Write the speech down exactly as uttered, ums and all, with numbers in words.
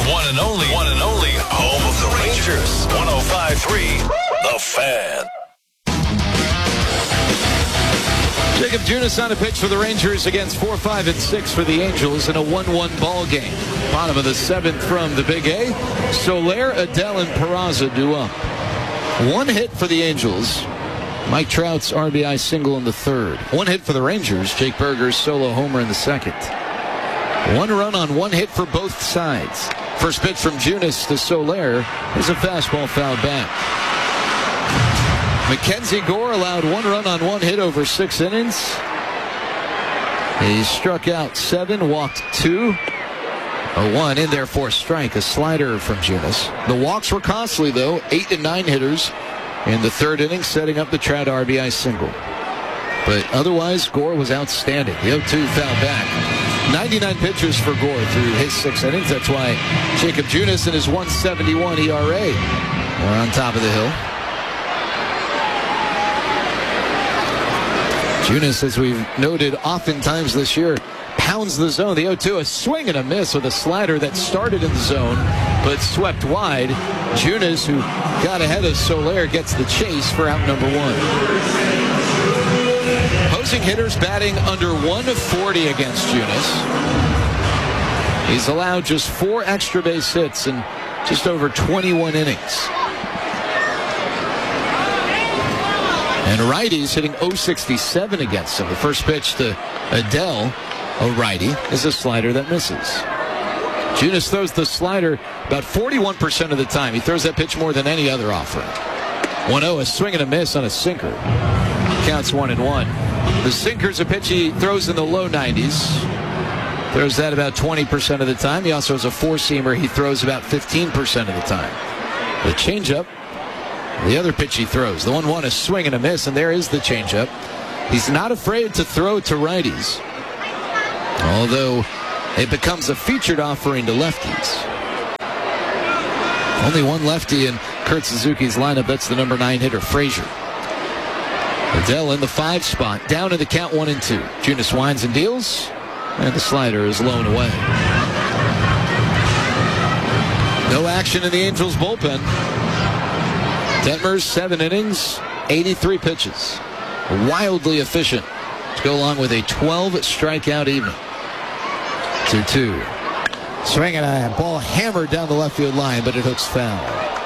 one and only, one and only home of the Rangers. one oh five point three, The Fan. Jacob Junis on a pitch for the Rangers against four, five, and six for the Angels in a one one ball game. Bottom of the seventh from the Big A. Soler, Adell, and Peraza do up. One hit for the Angels. Mike Trout's R B I single in the third. One hit for the Rangers. Jake Berger's solo homer in the second. One run on one hit for both sides. First pitch from Junis to Soler is a fastball fouled back. Mackenzie Gore allowed one run on one hit over six innings. He struck out seven, walked two. A one in there for a strike, a slider from Junis. The walks were costly, though. Eight and nine hitters in the third inning, setting up the Trout R B I single. But otherwise, Gore was outstanding. The oh two foul back. ninety-nine pitches for Gore through his six innings. That's why Jacob Junis and his one seventy-one E R A are on top of the hill. Junis, as we've noted oftentimes this year, pounds the zone. The oh two, a swing and a miss with a slider that started in the zone but swept wide. Junis, who got ahead of Soler, gets the chase for out number one. Opposing hitters batting under one forty against Junis. He's allowed just four extra base hits in just over twenty-one innings. And righties hitting oh sixty-seven against him. The first pitch to Adell, a righty, is a slider that misses. Junis throws the slider about forty-one percent of the time. He throws that pitch more than any other offering. one oh, a swing and a miss on a sinker. Counts one and one. The sinker's a pitch he throws in the low nineties. Throws that about twenty percent of the time. He also has a four-seamer he throws about fifteen percent of the time. The changeup, the other pitch he throws. The one one, a swing and a miss, and there is the changeup. He's not afraid to throw to righties, although it becomes a featured offering to lefties. Only one lefty in Kurt Suzuki's lineup. That's the number nine hitter, Frazier. Adell in the five spot, down in the count one and two. Junis winds and deals, and the slider is low and away. No action in the Angels bullpen. Detmers, seven innings, eighty-three pitches. Wildly efficient to go along with a twelve strikeout evening. two two. Swinging a ball hammered down the left field line, but it hooks foul.